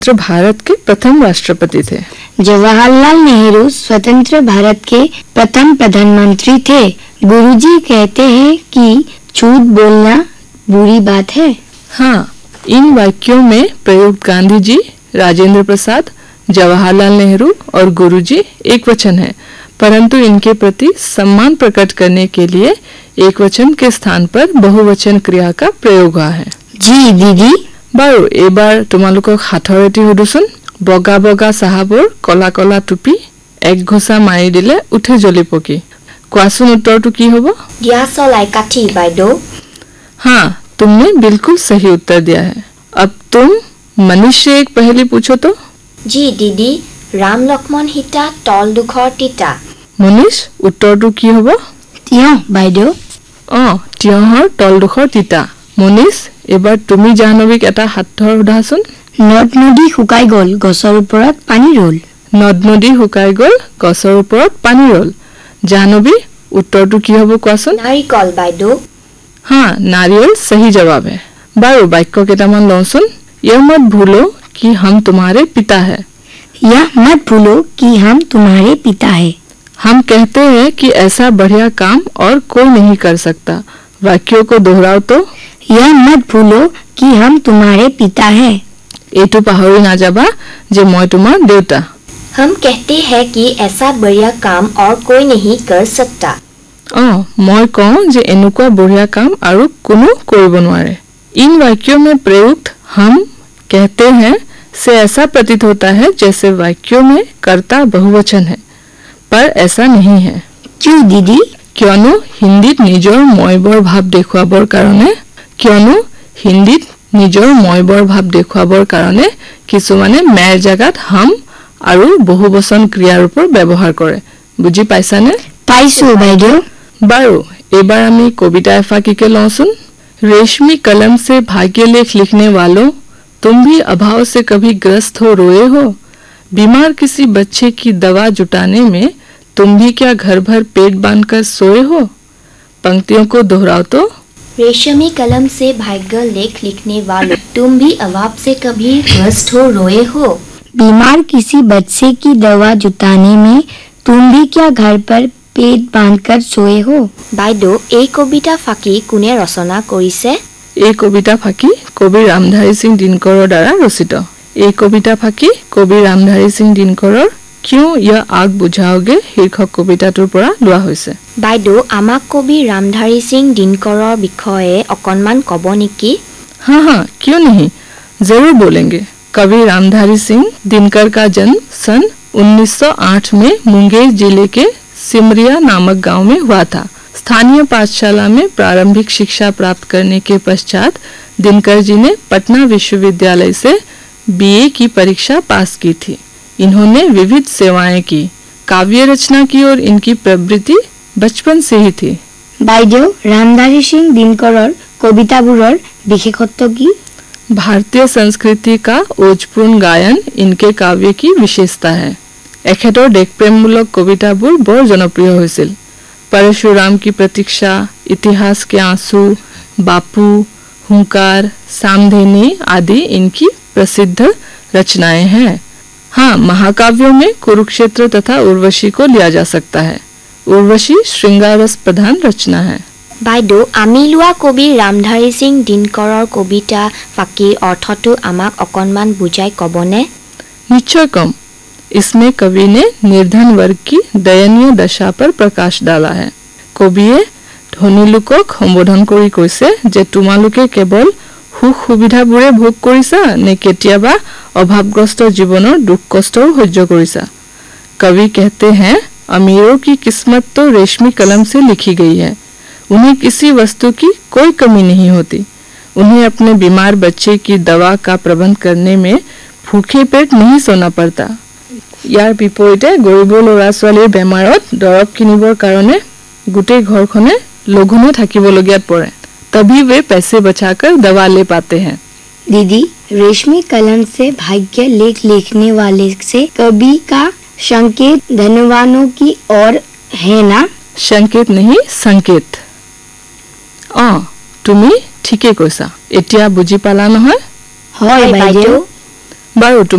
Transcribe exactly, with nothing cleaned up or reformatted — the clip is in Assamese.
भारत के प्रथम राष्ट्रपति थे। जवाहरलाल नेहरू स्वतंत्र भारत के प्रथम प्रधानमंत्री थे। गुरुजी कहते हैं कि झूठ बोलना बुरी बात है। हाँ, इन वाक्यों में प्रयुक्त गांधी जी, राजेंद्र प्रसाद, जवाहरलाल नेहरू और गुरुजी एक वचन है, परंतु इनके प्रति सम्मान प्रकट करने के लिए एक वचन के स्थान पर बहुवचन क्रिया का प्रयोग हुआ है। जी दीदी। बारू एबार तुम्हालोকক हाथर एटी सुधुचोन। बगा बगा साहाबोर कला कला टुपी एक घोषा मारी दिले उठे जली पकी। कोवाचोन उत्तरटु की होबो? दिया चलाई काठी बाइदो। हाँ, तुमने बिल्कुल सही उत्तर दिया है। अब तुम मनीष से एक पहेली पूछो तो। जी दीदी। राम लक्ष्मण सीता तल दुखर तीता। मनीष उत्तरटु की होबो? तियह बाइदो। अ तियहर तल दुखर तीता। मनीष एबार तुमी जाहनवीक एटा हाथर सुधाचोन। नद नदी শুকাই গল গছৰ ওপৰত পানী ৰল। নদ নদী শুকাই গল গছৰ ওপৰত পানী ৰল। জাহ্নবী उत्तरटु की होबो कोवाचोन? नारिकल बाइदो। हाँ, नारियल सही जवाब है। बारू वाक्य केटामान लौचोन। यह मत भूलो कि हम तुम्हारे पिता है। यह मत भूलो कि हम तुम्हारे पिता है। हम कहते हैं कि ऐसा बढ़िया काम और कोई नहीं कर सकता। वाक्यों को दोहराओ तो। यह मत भूलो कि हम तुम्हारे पिता है। एटु पाहरी ना जाबा जे मैं तुम्हार देउता। हम कहते हैं कि ऐसा बढ़िया काम और कोई नहीं कर सकता। अ मैं कहूं जे एनुका बढ़िया काम आरु कोनो करिब नोवारे। इन वाक्यों में प्रयुक्त हम कहते हैं से ऐसा प्रतीत होता है जैसे वाक्यों में कर्ता बहुवचन है, पर ऐसा नहीं है। क्यों दीदी? कियनो हिंदीत निजर मयबर भाव देखुवाबर कारणे कियनो हिंदीत निजर मयबर भाव देखुवाबर कारणे किछुमाने मेर जगात हम आरु बहुवचन क्रियार ऊपर व्यवहार करे। बुझी पाइसाने? पाइसु बाइदेउ। बारू एबार आमी कविता एफाकीके लौचोन। रेशमी कलम से भाग्य लेख लिखने वालों, तुम भी अभाव से कभी ग्रस्त हो रोए हो? बीमार किसी बच्चे की दवा जुटाने में तुम भी क्या घर भर पेट बांधकर सोए हो? पंक्तियों को दोहराओ तो। रेशमी कलम से भाग्य लेख लिखने वालों, तुम भी अभाव से कभी ग्रस्त हो रोए हो? बीमार किसी बच्चे की दवा जुटाने में तुम भी क्या घर पर पेट बांधकर सोए हो? বাইদেউ এই কবিতা ফাঁকি কোনে ৰচনা কৰিছে? এই কবিতা ফাঁকি কবি ৰামধাৰী সিং দিনকৰৰ দ্বাৰা ৰচিত। এই কবিতা ফাঁকি কবি ৰামধাৰী সিং দিনকৰৰ क्यों यह आग बुझाओगे शीर्षक कविताটোৰ পৰা লোৱা হৈছে। বাইদেউ আমাক কবি ৰামধাৰী সিং দিনকৰৰ বিষয়ে অকনমান ক'ব নেকি? हाँ हाँ, क्यों नहीं, जरूर बोलेंगे। कवि रामधारी सिंह दिनकर का जन्म सन उन्नीस सौ आठ में मुंगेर जिले के सिमरिया नामक गांव में हुआ था। स्थानीय पाठशाला में प्रारंभिक शिक्षा प्राप्त करने के पश्चात दिनकर जी ने पटना विश्वविद्यालय से बीए की परीक्षा पास की थी। इन्होंने विविध सेवाएं की। काव्य रचना की और इनकी प्रवृत्ति बचपन से ही थी। বাইদেউ रामधारी सिंह दिनकৰৰ कविताবোৰৰ विशेषत्व की? भारतीय संस्कृति का ओजपूर्ण गायन इनके काव्य की विशेषता है। एखेतर देशप्रेममूलक कविताबोर बर जनप्रिय होइसिल। परशुराम की प्रतीक्षा, इतिहास के आंसू, बापू, हुंकार, सामधेनी आदि इनकी प्रसिद्ध रचनाएं हैं। हाँ, महाकाव्यों में कुरुक्षेत्र तथा उर्वशी को लिया जा सकता है। उर्वशी श्रृंगार रस प्रधान रचना है। বাইদেউ আমি লোৱা কবি ৰামধাৰী সিং দিনকৰৰ কবিতা ফাঁকিৰ অৰ্থটো আমাক অকনমান বুজাই ক'বনে? निश्चय कम। इसमें कवि ने निर्धन वर्ग की दयनीय दशा पर प्रकाश डाला है। कविये धनी लोকক সম্বোধন কৰি কৈছে যে তোমালোকে কেৱল সুখ সুবিধাবোৰে ভোগ কৰিছা নে কেতিয়াবা অভাৱগ্ৰস্ত জীৱনৰ দুখ কষ্টও সহ্য কৰিছা। कवि कहते हैं अमीरों की किस्मत तो रेशमी कलम से लिखी गई है। उन्हें किसी वस्तु की कोई कमी नहीं होती। उन्हें अपने बीमार बच्चे की दवा का प्रबंध करने में भूखे पेट नहीं सोना पड़ता। यार विपरीते गरीबों लड़ा ছোৱালীৰ বেমাৰত দৰৱ কিনিবৰ কাৰণে গোটেই ঘৰখনে লঘোনে থাকিবলগীয়াত পৰে। तभी वे पैसे बचाकर दवा ले पाते हैं। दीदी रेशमी कलम से भाग्य लेख लिखने वाले से कवि का संकेत धनवानों की ओर है ना? संकेत नहीं, संकेत। अ তুমি ঠিকে কৈছা। এতিয়া বুজি পালা নহয়? হয় বাইদেউ। বাৰু